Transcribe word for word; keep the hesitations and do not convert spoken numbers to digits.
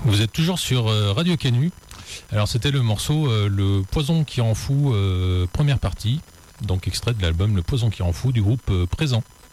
Vous êtes toujours sur euh, Radio Canu. Alors c'était le morceau euh, Le Poison qui en fout, euh, première partie, donc extrait de l'album Le Poison qui en fout du groupe euh, Présent.